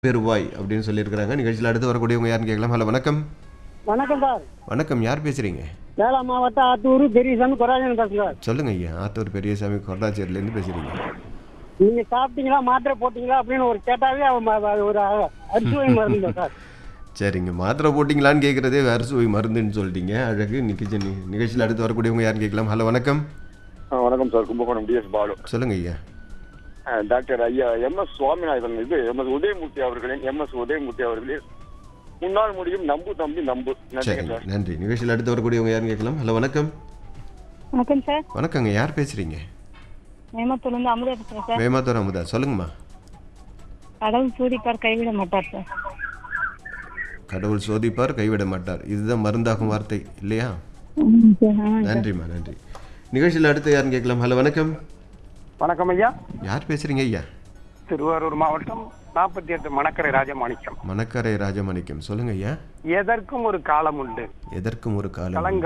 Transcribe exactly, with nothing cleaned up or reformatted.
பெருவாய் அப்படின்னு சொல்லியிருக்கிறாங்க. நிகழ்ச்சியில் அடுத்து வரக்கூடியவங்க யாருன்னு கேட்கலாம். ஹலோ, வணக்கம். வணக்கம் சார். வணக்கம், யார் பேசுறீங்க? சேலம் மாவட்டம் ஆத்தூர் பெரியசாமி கொராஜன் பேசுங்க. சொல்லுங்க ஐயா. ஆத்தூர் பெரியசாமி கொட்டாச்சேரியிலேருந்து பேசுறீங்க. நீங்க சாப்பிட்டீங்களா, மாத்திரை போட்டீங்களா அப்படின்னு ஒரு கேட்டாவே அவன் ம- ஒரு அரிசுவை மருந்து சார். சரிங்க, மாத்திரை போட்டிங்களான்னு கேட்குறதே வேறு சுவை மருந்துன்னு சொல்லிட்டீங்க. அழகு. நிகழ்ச்சி நிகழ்ச்சியில் அடுத்து வரக்கூடியவங்க யாருன்னு கேட்கலாம். ஹலோ, வணக்கம். ஆ, வணக்கம் சார். கும்பகோணம் டிஎஸ் பாலு. சொல்லுங்க ஐயா. ஆ, டாக்டர் ஐயா எம் எஸ் சுவாமிநாதன் இது எம் எஸ் உதயமூர்த்தி அவர்களின் எம் எஸ் உதயமூர்த்தி அவர்களின் முன்னாள் முடியும் நம்பு தம்பி நம்பு. நன்றிங்க சரிங்க, சார். நன்றி. நிகழ்ச்சியில் அடுத்து வரக்கூடியவங்க யாருன்னு கேட்கலாம். ஹலோ, வணக்கம். வணக்கம் சார். வணக்கங்க, யார் பேசுறீங்க? நேமத்தூர்லேருந்து அமுதா பேசுகிறேன் சார். வேமாத்தூர் அமுதா. சொல்லுங்கம்மா. கடவுள் சூதிப்பார் கைவிட மாட்டார் சார். கடவுள் சோதிப்பார் கைவிட மாட்டார். இதுதான் மருந்தாகும் வார்த்தை இல்லையா? ஆமாம் சார், ஆமாம் சார். நன்றிம்மா, நன்றி. நிகழ்ச்சியில் அடுத்து யாருன்னு கேட்கலாம். ஹலோ, வணக்கம். வணக்கம் ஐயா. யார் பேசுறீங்க ஐயா? திருவாரூர் மாவட்டம் நாற்பத்தி எட்டு மணக்கரை ராஜமாணிக்கம். மணக்கரை ராஜமாணிக்கம். சொல்லுங்க ஐயா. எதற்கும் ஒரு காலம் உண்டு. எதற்கும் ஒரு காலம். கலங்க